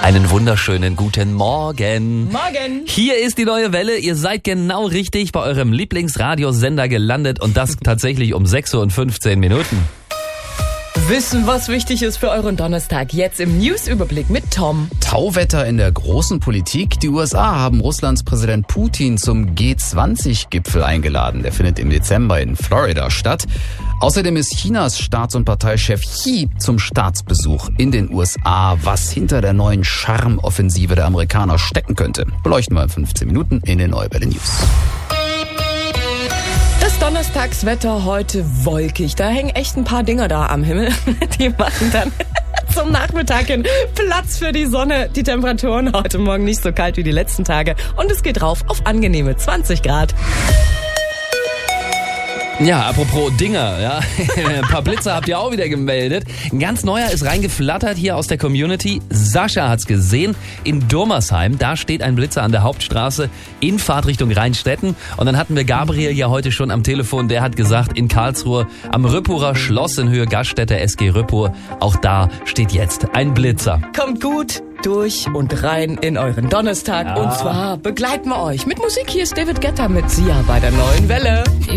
Einen wunderschönen guten Morgen. Morgen. Hier ist die neue Welle. Ihr seid genau richtig bei eurem Lieblingsradiosender gelandet und das tatsächlich um 6:15 Uhr. Wissen, was wichtig ist für euren Donnerstag. Jetzt im News-Überblick mit Tom. Tauwetter in der großen Politik. Die USA haben Russlands Präsident Putin zum G20-Gipfel eingeladen. Der findet im Dezember in Florida statt. Außerdem ist Chinas Staats- und Parteichef Xi zum Staatsbesuch in den USA. Was hinter der neuen Charmoffensive der Amerikaner stecken könnte, beleuchten wir in 15 Minuten in den Neue Welle News. Das Donnerstagswetter heute wolkig. Da hängen echt ein paar Dinger da am Himmel. Die machen dann zum Nachmittag hin Platz für die Sonne. Die Temperaturen heute Morgen nicht so kalt wie die letzten Tage. Und es geht rauf auf angenehme 20 Grad. Ja, apropos Dinger, ja. Ein paar Blitzer habt ihr auch wieder gemeldet. Ein ganz neuer ist reingeflattert hier aus der Community. Sascha hat's gesehen in Durmersheim. Da steht ein Blitzer an der Hauptstraße in Fahrtrichtung Rheinstetten. Und dann hatten wir Gabriel ja heute schon am Telefon. Der hat gesagt, in Karlsruhe am Rüppurer Schloss in Höhe Gaststätte SG Rüppur. Auch da steht jetzt ein Blitzer. Kommt gut durch und rein in euren Donnerstag. Ja. Und zwar begleiten wir euch mit Musik. Hier ist David Guetta mit Sia bei der neuen Welle.